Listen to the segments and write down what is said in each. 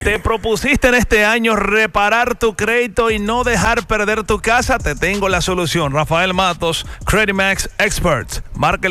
¿Te propusiste en este año reparar tu crédito y no dejar perder tu casa? Te tengo la solución. Rafael Matos, Credit Max Experts. Marca el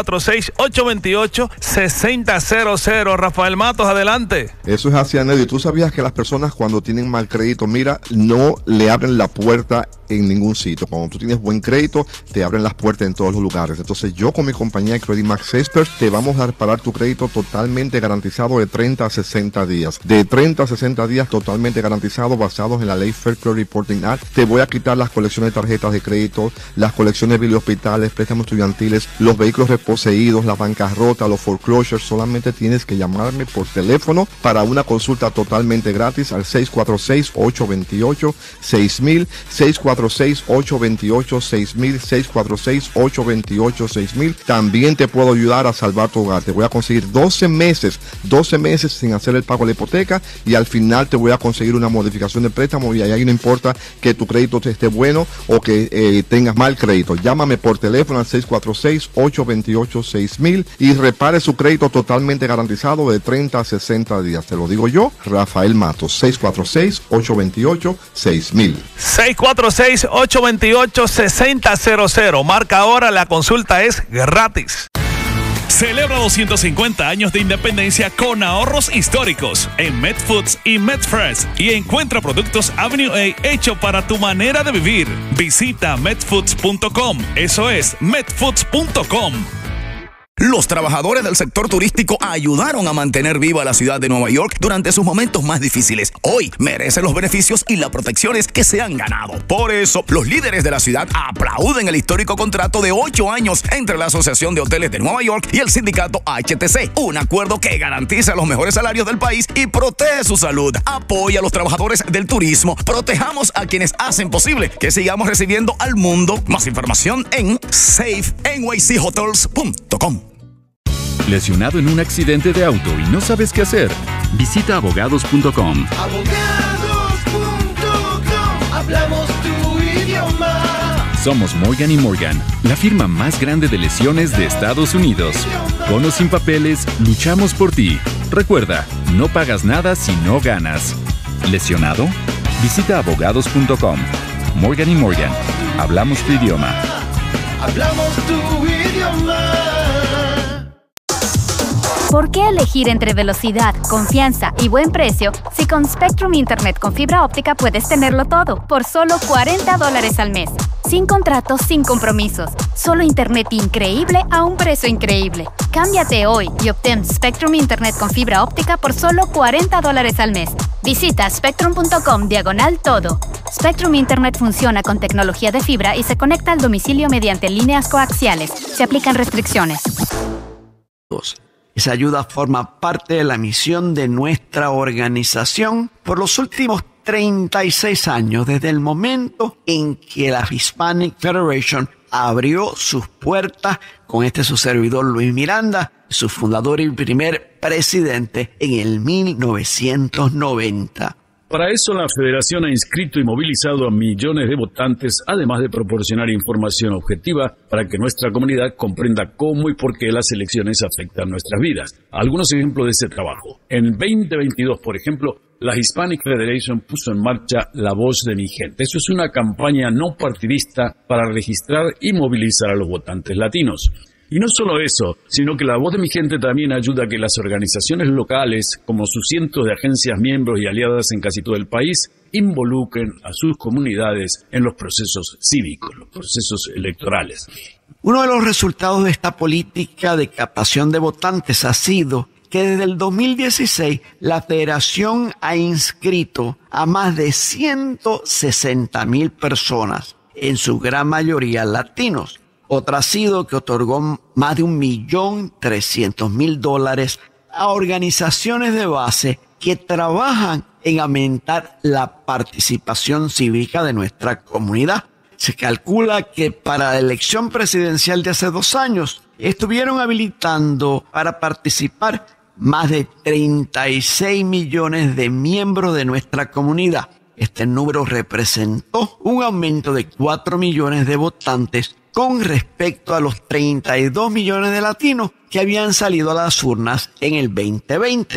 646-828-6000. Rafael Matos, adelante. Eso es así, Anedio. ¿Tú sabías que las personas cuando tienen mal crédito, mira, no le abren la puerta en ningún sitio? Cuando tú tienes buen crédito, te abren las puertas en todos los lugares. Entonces yo con mi compañía Credit Max Experts te vamos a reparar tu crédito totalmente garantizado de 30 a 60 días. De 30 a 60 días totalmente garantizado, basados en la ley Fair Credit Reporting Act. Te voy a quitar las colecciones de tarjetas de crédito, las colecciones de hospitales, préstamos estudiantiles, los vehículos reposeídos, la bancarrota, los foreclosures. Solamente tienes que llamarme por teléfono para una consulta totalmente gratis al 646-828-6000, 646-828-6000, 646-828-6000. También te puedo ayudar a salvar tu hogar. Te voy a conseguir 12 meses sin hacer el pago de la hipoteca, y al final te voy a conseguir una modificación de préstamo, y ahí no importa que tu crédito esté bueno o que tengas mal crédito. Llámame por teléfono al 646-828-6000 y repare su crédito totalmente garantizado de 30 a 60 días. Te lo digo yo, Rafael Matos, 646-828-6000. 646-828-6000. Marca ahora, la consulta es gratis. Celebra 250 años de independencia con ahorros históricos en MedFoods y MedFresh, y encuentra productos Avenue A hecho para tu manera de vivir. Visita medfoods.com. Eso es medfoods.com. Los trabajadores del sector turístico ayudaron a mantener viva la ciudad de Nueva York durante sus momentos más difíciles. Hoy merecen los beneficios y las protecciones que se han ganado. Por eso, los líderes de la ciudad aplauden el histórico contrato de 8 años entre la Asociación de Hoteles de Nueva York y el sindicato HTC. Un acuerdo que garantiza los mejores salarios del país y protege su salud. Apoya a los trabajadores del turismo. Protejamos a quienes hacen posible que sigamos recibiendo al mundo. Más información en safenychotels.com. ¿Lesionado en un accidente de auto y no sabes qué hacer? Visita abogados.com. Abogados.com, hablamos tu idioma. Somos Morgan & Morgan, la firma más grande de lesiones de Estados Unidos. Con o sin papeles, luchamos por ti. Recuerda, no pagas nada si no ganas. ¿Lesionado? Visita abogados.com. Morgan & Morgan, hablamos tu idioma. Hablamos tu idioma. ¿Por qué elegir entre velocidad, confianza y buen precio si con Spectrum Internet con fibra óptica puedes tenerlo todo por solo $40 al mes? Sin contratos, sin compromisos. Solo internet increíble a un precio increíble. Cámbiate hoy y obtén Spectrum Internet con fibra óptica por solo $40 al mes. Visita spectrum.com/todo. Spectrum Internet funciona con tecnología de fibra y se conecta al domicilio mediante líneas coaxiales. Se aplican restricciones. Esa ayuda forma parte de la misión de nuestra organización por los últimos 36 años, desde el momento en que la Hispanic Federation abrió sus puertas con su servidor Luis Miranda, su fundador y primer presidente en el 1990. Para eso la Federación ha inscrito y movilizado a millones de votantes, además de proporcionar información objetiva para que nuestra comunidad comprenda cómo y por qué las elecciones afectan nuestras vidas. Algunos ejemplos de ese trabajo. En 2022, por ejemplo, la Hispanic Federation puso en marcha La Voz de mi Gente. Eso es una campaña no partidista para registrar y movilizar a los votantes latinos. Y no solo eso, sino que La Voz de mi Gente también ayuda a que las organizaciones locales, como sus cientos de agencias miembros y aliadas en casi todo el país, involucren a sus comunidades en los procesos cívicos, los procesos electorales. Uno de los resultados de esta política de captación de votantes ha sido que desde el 2016 la Federación ha inscrito a más de 160,000 personas, en su gran mayoría latinos. Otra ha sido que otorgó más de $1.300.000 a organizaciones de base que trabajan en aumentar la participación cívica de nuestra comunidad. Se calcula que para la elección presidencial de hace 2 años estuvieron habilitando para participar más de 36 millones de miembros de nuestra comunidad. Este número representó un aumento de 4 millones de votantes con respecto a los 32 millones de latinos que habían salido a las urnas en el 2020.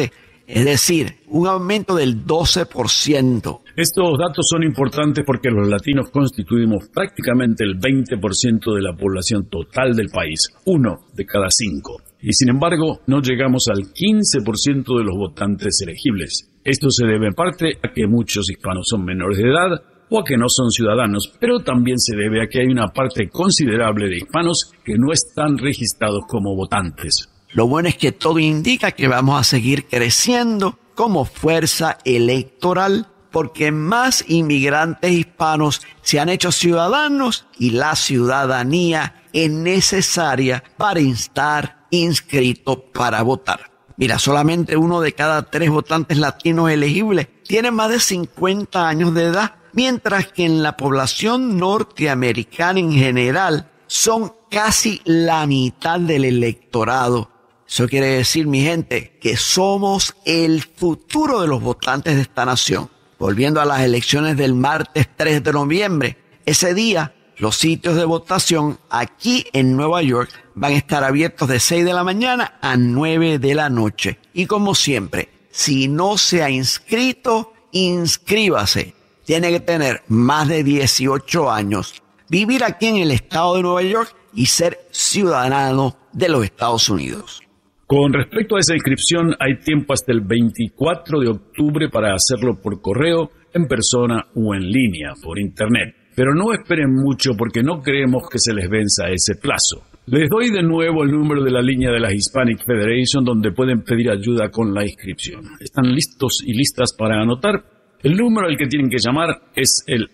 es decir, un aumento del 12%. Estos datos son importantes porque los latinos constituimos prácticamente el 20% de la población total del país, 1 de cada 5. Y sin embargo, no llegamos al 15% de los votantes elegibles. Esto se debe en parte a que muchos hispanos son menores de edad o a que no son ciudadanos, pero también se debe a que hay una parte considerable de hispanos que no están registrados como votantes. Lo bueno es que todo indica que vamos a seguir creciendo como fuerza electoral porque más inmigrantes hispanos se han hecho ciudadanos y la ciudadanía es necesaria para estar inscrito para votar. Mira, solamente 1 de cada 3 votantes latinos elegibles tiene más de 50 años de edad, mientras que en la población norteamericana en general son casi la mitad del electorado. Eso quiere decir, mi gente, que somos el futuro de los votantes de esta nación. Volviendo a las elecciones del martes 3 de noviembre, ese día los sitios de votación aquí en Nueva York van a estar abiertos de 6 de la mañana a 9 de la noche. Y como siempre, si no se ha inscrito, inscríbase. Tiene que tener más de 18 años, vivir aquí en el estado de Nueva York y ser ciudadano de los Estados Unidos. Con respecto a esa inscripción, hay tiempo hasta el 24 de octubre para hacerlo por correo, en persona o en línea, por internet. Pero no esperen mucho porque no creemos que se les venza ese plazo. Les doy de nuevo el número de la línea de la Hispanic Federation donde pueden pedir ayuda con la inscripción. ¿Están listos y listas para anotar? El número al que tienen que llamar es el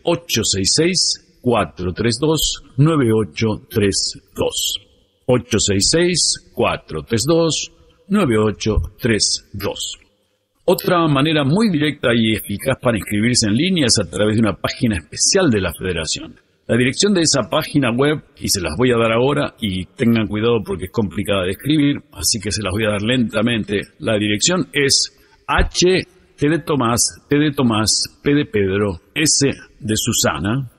866-432-9832. 866-432-9832. Otra manera muy directa y eficaz para inscribirse en línea es a través de una página especial de la Federación. La dirección de esa página web, y se las voy a dar ahora, y tengan cuidado porque es complicada de escribir, así que se las voy a dar lentamente. La dirección es T de Tomás, P de Pedro, S de Susana,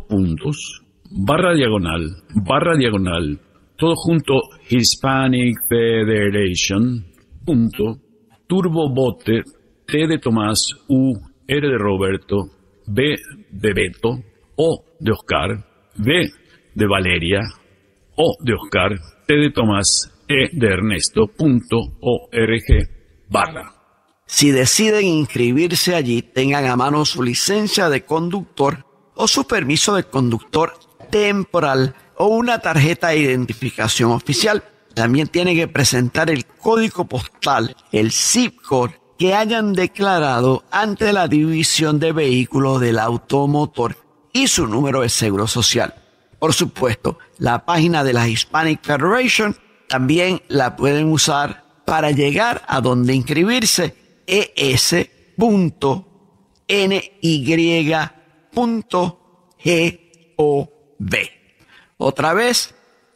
/, todo junto, Hispanic Federation, /turbovote, T de Tomás, U, R de Roberto, B de Beto, O de Oscar, V de Valeria, O de Oscar, T de Tomás, E de Ernesto.org/. Si deciden inscribirse allí, tengan a mano su licencia de conductor o su permiso de conductor temporal o una tarjeta de identificación oficial. También tienen que presentar el código postal, el zip code que hayan declarado ante la División de Vehículos del Automotor y su número de seguro social. Por supuesto, la página de la Hispanic Federation también la pueden usar para llegar a donde inscribirse, es.ny.gov. Otra vez,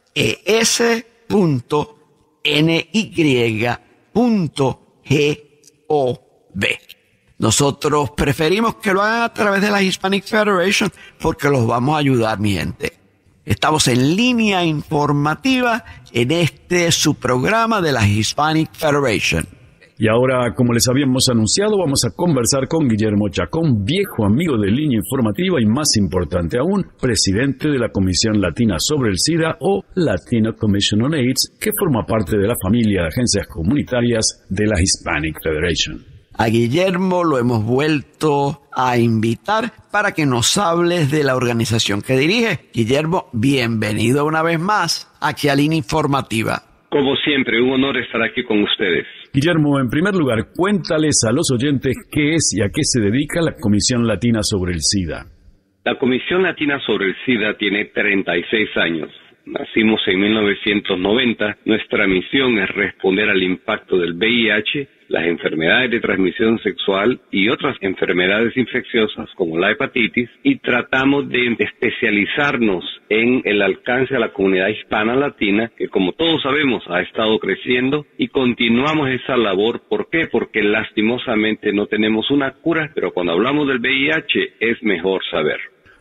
es.ny.gov. Nosotros preferimos que lo hagan a través de la Hispanic Federation porque los vamos a ayudar, mi gente. Estamos en línea informativa en su programa de la Hispanic Federation. Y ahora, como les habíamos anunciado, vamos a conversar con Guillermo Chacón, viejo amigo de Línea Informativa y, más importante aún, presidente de la Comisión Latina sobre el SIDA o Latino Commission on AIDS, que forma parte de la familia de agencias comunitarias de la Hispanic Federation. A Guillermo lo hemos vuelto a invitar para que nos hables de la organización que dirige. Guillermo, bienvenido una vez más aquí a Línea Informativa. Como siempre, un honor estar aquí con ustedes. Guillermo, en primer lugar, cuéntales a los oyentes qué es y a qué se dedica la Comisión Latina sobre el SIDA. La Comisión Latina sobre el SIDA tiene 36 años. Nacimos en 1990. Nuestra misión es responder al impacto del VIH, las enfermedades de transmisión sexual y otras enfermedades infecciosas como la hepatitis, y tratamos de especializarnos en el alcance a la comunidad hispana latina, que como todos sabemos ha estado creciendo, y continuamos esa labor. ¿Por qué? Porque lastimosamente no tenemos una cura, pero cuando hablamos del VIH es mejor saber.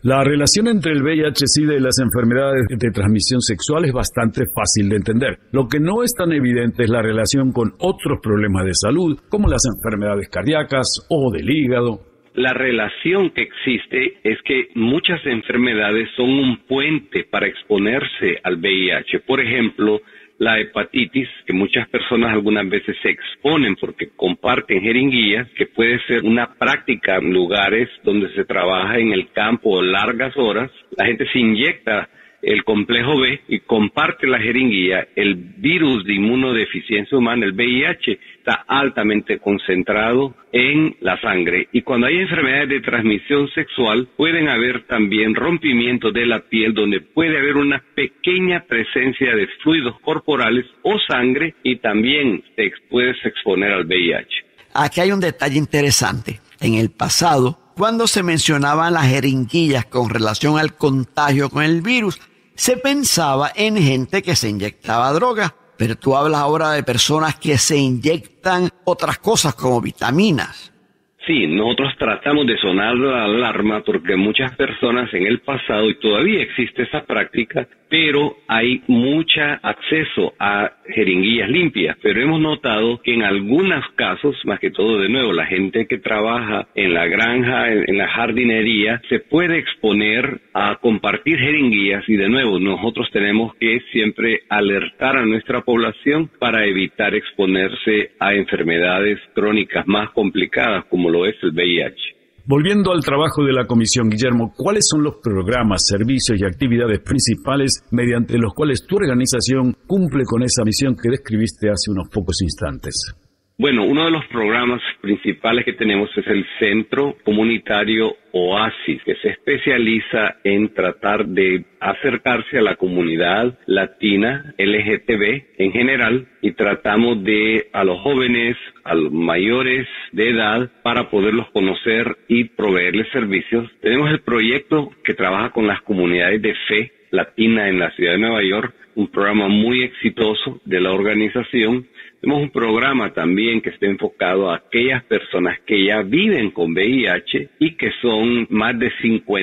La relación entre el VIH-Sida y las enfermedades de transmisión sexual es bastante fácil de entender. Lo que no es tan evidente es la relación con otros problemas de salud, como las enfermedades cardíacas o del hígado. La relación que existe es que muchas enfermedades son un puente para exponerse al VIH. Por ejemplo, la hepatitis, que muchas personas algunas veces se exponen porque comparten jeringuillas, que puede ser una práctica en lugares donde se trabaja en el campo largas horas. La gente se inyecta el complejo B y comparte la jeringuilla. El virus de inmunodeficiencia humana, el VIH, está altamente concentrado en la sangre. Y cuando hay enfermedades de transmisión sexual, pueden haber también rompimientos de la piel, donde puede haber una pequeña presencia de fluidos corporales o sangre, y también puedes exponer al VIH. Aquí hay un detalle interesante. En el pasado, cuando se mencionaban las jeringuillas con relación al contagio con el virus, se pensaba en gente que se inyectaba droga, pero tú hablas ahora de personas que se inyectan otras cosas como vitaminas. Sí, nosotros tratamos de sonar la alarma porque muchas personas en el pasado, y todavía existe esa práctica, pero hay mucho acceso a jeringuillas limpias. Pero hemos notado que en algunos casos, más que todo de nuevo, la gente que trabaja en la granja, en la jardinería, se puede exponer a compartir jeringuillas, y de nuevo nosotros tenemos que siempre alertar a nuestra población para evitar exponerse a enfermedades crónicas más complicadas como lo es el VIH. Volviendo al trabajo de la comisión, Guillermo, ¿cuáles son los programas, servicios y actividades principales mediante los cuales tu organización cumple con esa misión que describiste hace unos pocos instantes? Bueno, uno de los programas principales que tenemos es el Centro Comunitario Oasis, que se especializa en tratar de acercarse a la comunidad latina, LGTB en general, y tratamos de a los jóvenes, a los mayores de edad, para poderlos conocer y proveerles servicios. Tenemos el proyecto que trabaja con las comunidades de fe latina en la ciudad de Nueva York, un programa muy exitoso de la organización. Tenemos un programa también que está enfocado a aquellas personas que ya viven con VIH y que son más de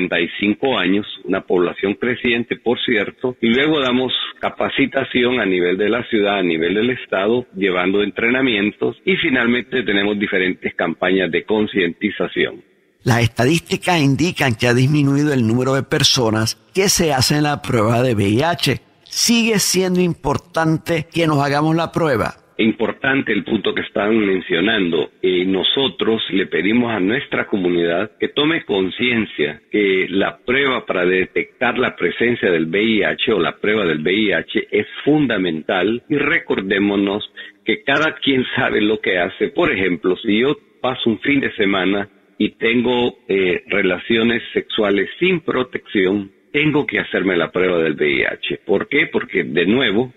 55 años, una población creciente, por cierto, y luego damos capacitación a nivel de la ciudad, a nivel del estado, llevando entrenamientos, y finalmente tenemos diferentes campañas de concientización. Las estadísticas indican que ha disminuido el número de personas que se hacen la prueba de VIH. ¿Sigue siendo importante que nos hagamos la prueba? Importante el punto que están mencionando. Nosotros le pedimos a nuestra comunidad que tome conciencia que la prueba para detectar la presencia del VIH o la prueba del VIH es fundamental, y recordémonos que cada quien sabe lo que hace. Por ejemplo, si yo paso un fin de semana y tengo relaciones sexuales sin protección, tengo que hacerme la prueba del VIH. ¿Por qué? Porque, de nuevo,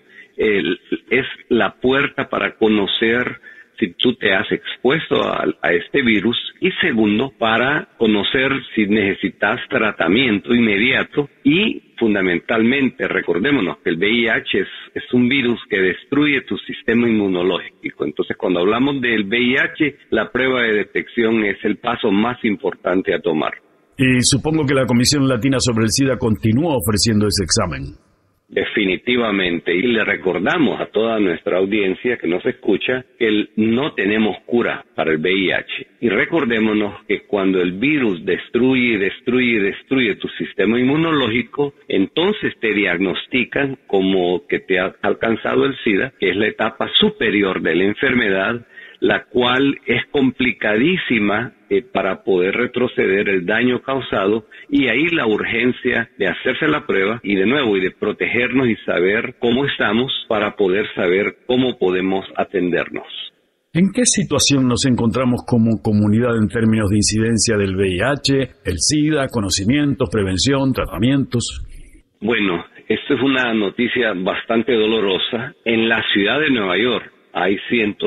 es la puerta para conocer si tú te has expuesto a este virus, y segundo, para conocer si necesitas tratamiento inmediato. Y fundamentalmente, recordémonos que el VIH es un virus que destruye tu sistema inmunológico. Entonces, cuando hablamos del VIH, la prueba de detección es el paso más importante a tomar. Y supongo que la Comisión Latina sobre el SIDA continúa ofreciendo ese examen. Definitivamente, y le recordamos a toda nuestra audiencia que nos escucha que no tenemos cura para el VIH. Y recordémonos que cuando el virus destruye tu sistema inmunológico, entonces te diagnostican como que te ha alcanzado el SIDA, que es la etapa superior de la enfermedad, la cual es complicadísima para poder retroceder el daño causado, y ahí la urgencia de hacerse la prueba y de nuevo y de protegernos y saber cómo estamos para poder saber cómo podemos atendernos. ¿En qué situación nos encontramos como comunidad en términos de incidencia del VIH, el SIDA, conocimientos, prevención, tratamientos? Bueno, esto es una noticia bastante dolorosa. En la ciudad de Nueva York hay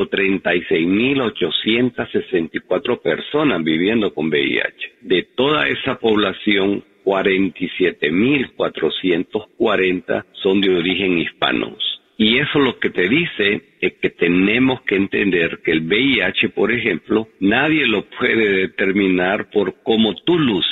136.864 personas viviendo con VIH. De toda esa población, 47.440 son de origen hispanos. Y eso lo que te dice es que tenemos que entender que el VIH, por ejemplo, nadie lo puede determinar por cómo tú luces.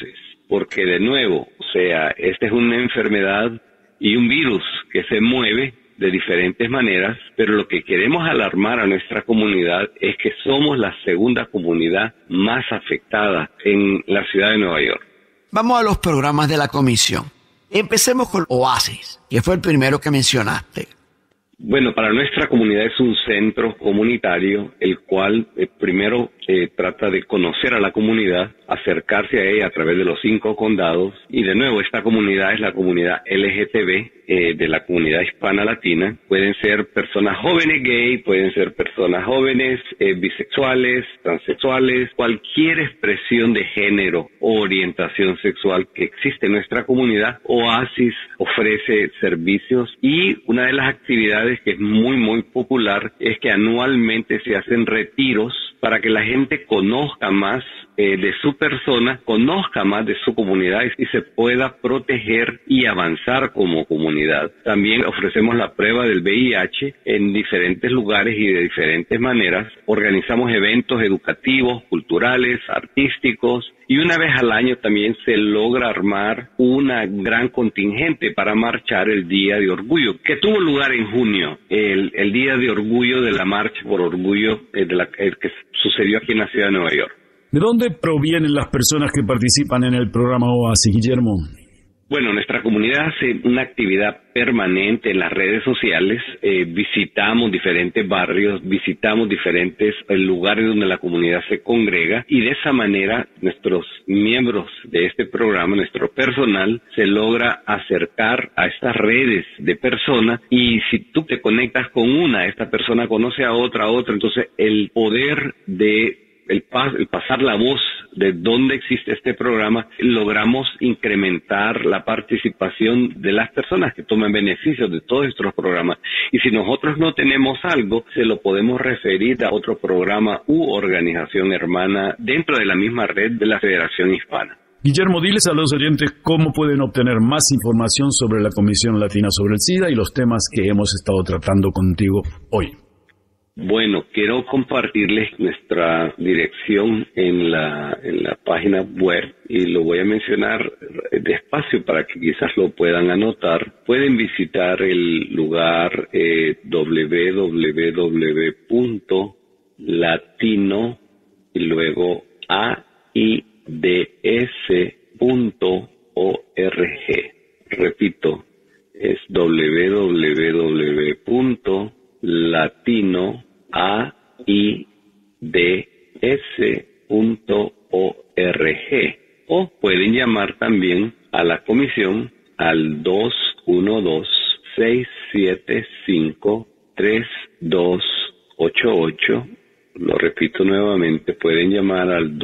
porque de nuevo, o sea, esta es una enfermedad y un virus que se mueve de diferentes maneras, pero lo que queremos alarmar a nuestra comunidad es que somos la segunda comunidad más afectada en la ciudad de Nueva York. Vamos a los programas de la comisión. Empecemos con Oasis, que fue el primero que mencionaste. Bueno, para nuestra comunidad es un centro comunitario, el cual primero trata de conocer a la comunidad, acercarse a ella a través de los 5 condados, y de nuevo esta comunidad es la comunidad LGTB, de la comunidad hispana latina. Pueden ser personas jóvenes gay, pueden ser personas jóvenes bisexuales, transexuales, cualquier expresión de género o orientación sexual que existe en nuestra comunidad. Oasis ofrece servicios, y una de las actividades que es muy popular es que anualmente se hacen retiros para que la gente conozca más de su persona, conozca más de su comunidad y se pueda proteger y avanzar como comunidad. También ofrecemos la prueba del VIH en diferentes lugares y de diferentes maneras. Organizamos eventos educativos, culturales, artísticos, y una vez al año también se logra armar una gran contingente para marchar el Día de Orgullo, que tuvo lugar en junio, el Día de Orgullo de la Marcha por Orgullo que sucedió aquí en la ciudad de Nueva York. ¿De dónde provienen las personas que participan en el programa Oasis, Guillermo? Bueno, nuestra comunidad hace una actividad permanente en las redes sociales. Visitamos diferentes barrios, visitamos diferentes lugares donde la comunidad se congrega, y de esa manera nuestros miembros de este programa, nuestro personal, se logra acercar a estas redes de personas, y si tú te conectas con una, esta persona conoce a otra, entonces el poder de el pasar la voz de dónde existe este programa, logramos incrementar la participación de las personas que toman beneficio de todos estos programas. Y si nosotros no tenemos algo, se lo podemos referir a otro programa u organización hermana dentro de la misma red de la Federación Hispana. Guillermo, diles a los oyentes cómo pueden obtener más información sobre la Comisión Latina sobre el SIDA y los temas que hemos estado tratando contigo hoy. Bueno, quiero compartirles nuestra dirección en la página web, y lo voy a mencionar despacio para que quizás lo puedan anotar. Pueden visitar el lugar www.latino y luego AIDS.org. Repito, es www.latinoaids.org, o pueden llamar también a la comisión al 212-675-3288. Lo repito nuevamente, pueden llamar al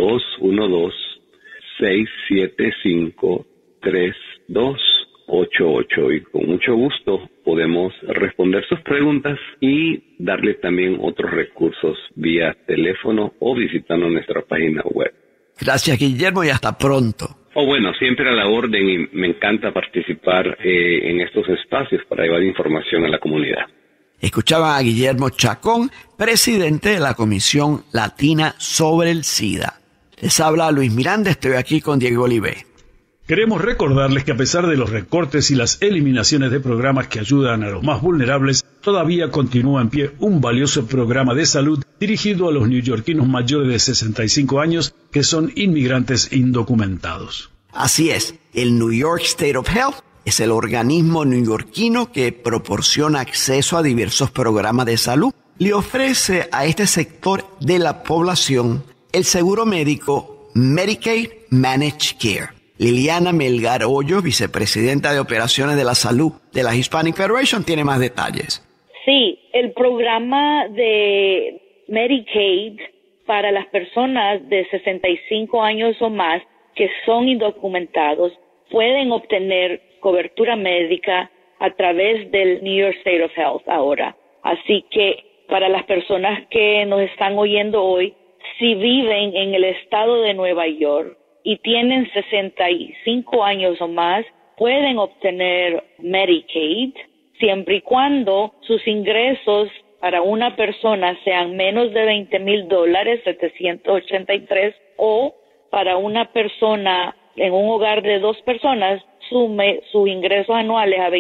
212-675-3288, y con mucho gusto podemos responder sus preguntas y darle también otros recursos vía teléfono o visitando nuestra página web. Gracias, Guillermo, y hasta pronto. Bueno, siempre a la orden, y me encanta participar en estos espacios para llevar información a la comunidad. Escuchaban a Guillermo Chacón, presidente de la Comisión Latina sobre el SIDA. Les habla Luis Miranda, estoy aquí con Diego Olivé. Queremos recordarles que a pesar de los recortes y las eliminaciones de programas que ayudan a los más vulnerables, todavía continúa en pie un valioso programa de salud dirigido a los neoyorquinos mayores de 65 años que son inmigrantes indocumentados. Así es, el New York State of Health es el organismo neoyorquino que proporciona acceso a diversos programas de salud. Le ofrece a este sector de la población el seguro médico Medicaid Managed Care. Liliana Melgar Hoyo, vicepresidenta de Operaciones de la Salud de la Hispanic Federation, tiene más detalles. Sí, el programa de Medicaid para las personas de 65 años o más que son indocumentados pueden obtener cobertura médica a través del New York State of Health ahora. Así que para las personas que nos están oyendo hoy, si viven en el estado de Nueva York y tienen 65 años o más, pueden obtener Medicaid siempre y cuando sus ingresos para una persona sean menos de $20,000, 783, o para una persona en un hogar de 2 personas sume sus ingresos anuales a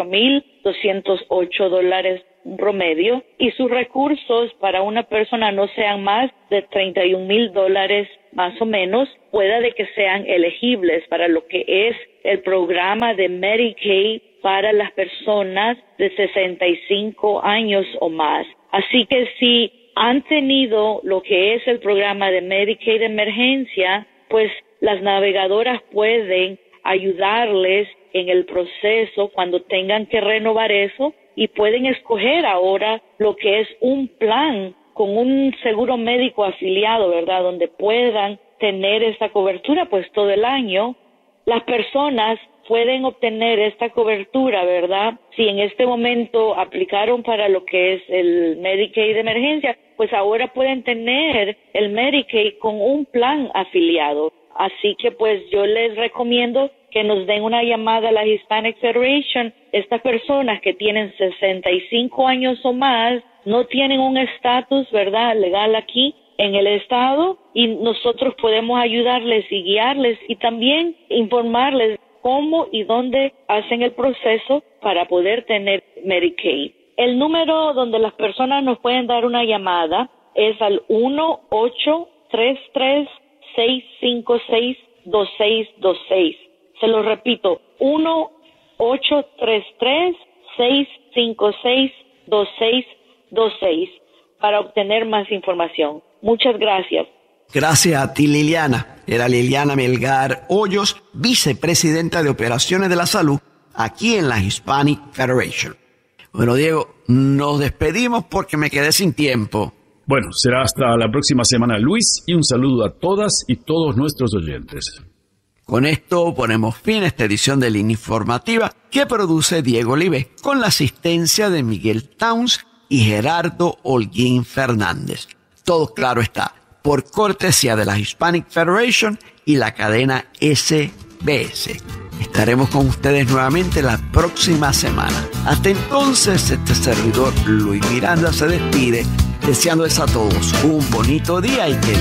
$28,208 promedio y sus recursos para una persona no sean más de $31,000 más o menos, pueda de que sean elegibles para lo que es el programa de Medicaid para las personas de 65 años o más. Así que si han tenido lo que es el programa de Medicaid de emergencia, pues las navegadoras pueden ayudarles en el proceso cuando tengan que renovar eso y pueden escoger ahora lo que es un plan con un seguro médico afiliado, ¿verdad? Donde puedan tener esta cobertura pues todo el año. Las personas pueden obtener esta cobertura, ¿verdad? Si en este momento aplicaron para lo que es el Medicaid de emergencia, pues ahora pueden tener el Medicaid con un plan afiliado. Así que pues yo les recomiendo que nos den una llamada a la Hispanic Federation. Estas personas que tienen 65 años o más no tienen un estatus, ¿verdad?, legal aquí en el estado y nosotros podemos ayudarles y guiarles y también informarles cómo y dónde hacen el proceso para poder tener Medicaid. El número donde las personas nos pueden dar una llamada es al 1-833-656-2626. Se lo repito, 1-833-656-2626 para obtener más información. Muchas gracias. Gracias a ti, Liliana. Era Liliana Melgar Hoyos, vicepresidenta de Operaciones de la Salud aquí en la Hispanic Federation. Bueno, Diego, nos despedimos porque me quedé sin tiempo. Bueno, será hasta la próxima semana, Luis, y un saludo a todas y todos nuestros oyentes. Con esto ponemos fin a esta edición de Línea Informativa que produce Diego Olive con la asistencia de Miguel Towns y Gerardo Holguín Fernández. Todo claro está, por cortesía de la Hispanic Federation y la cadena SBS. Estaremos con ustedes nuevamente la próxima semana. Hasta entonces, este servidor Luis Miranda se despide, deseándoles a todos un bonito día y que